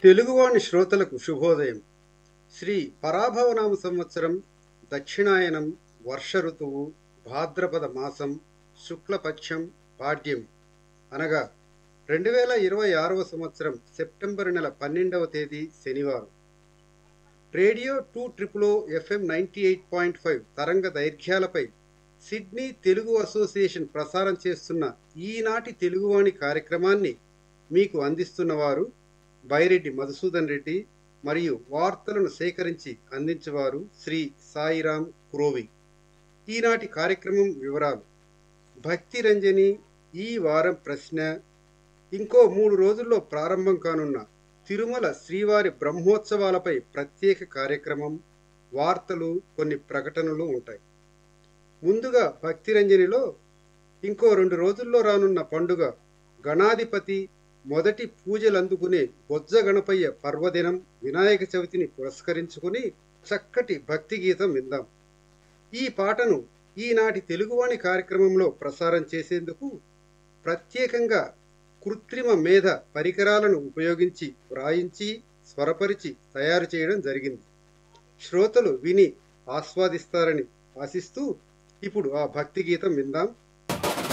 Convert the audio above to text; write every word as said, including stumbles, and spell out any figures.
తెలుగువాణి శ్రోతలకు శుభోదయం. శ్రీ పరాభవనామ సంవత్సరం, దక్షిణాయనం, వర్ష ఋతువు, భాద్రపద మాసం, శుక్లపక్షం, పాడ్యం అనగా రెండు వేల ఇరవై ఆరవ సంవత్సరం సెప్టెంబర్ నెల పన్నెండవ తేదీ శనివారం. Radio two triple FM ninety eight point five తరంగ దైర్ఘ్యాలపై సిడ్నీ తెలుగు అసోసియేషన్ ప్రసారం చేస్తున్న ఈనాటి తెలుగువాణి కార్యక్రమాన్ని మీకు అందిస్తున్నవారు బైరెడ్డి మధుసూదన్ రెడ్డి మరియు వార్తలను సేకరించి అందించేవారు శ్రీ సాయిరాం క్రోవి. ఈనాటి కార్యక్రమం వివరాలు: భక్తి రంజని, ఈ వారం ప్రశ్న, ఇంకో మూడు రోజుల్లో ప్రారంభం కానున్న తిరుమల శ్రీవారి బ్రహ్మోత్సవాలపై ప్రత్యేక కార్యక్రమం, వార్తలు, కొన్ని ప్రకటనలు ఉంటాయి. ముందుగా భక్తి రంజనిలో ఇంకో రెండు రోజుల్లో రానున్న పండుగ గణాధిపతి మొదటి పూజలు అందుకునే బొజ్జ గణపయ్య పర్వదినం వినాయక చవితిని పురస్కరించుకుని చక్కటి భక్తి గీతం విందాం. ఈ పాటను ఈనాటి తెలుగువాణి కార్యక్రమంలో ప్రసారం చేసేందుకు ప్రత్యేకంగా కృత్రిమ మేధ పరికరాలను ఉపయోగించి వ్రాయించి స్వరపరిచి తయారు చేయడం జరిగింది. శ్రోతలు విని ఆస్వాదిస్తారని ఆశిస్తూ ఇప్పుడు ఆ భక్తి గీతం విందాం.